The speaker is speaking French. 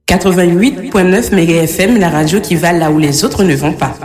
88.9 MHz, la radio qui va là où les autres ne vont pas.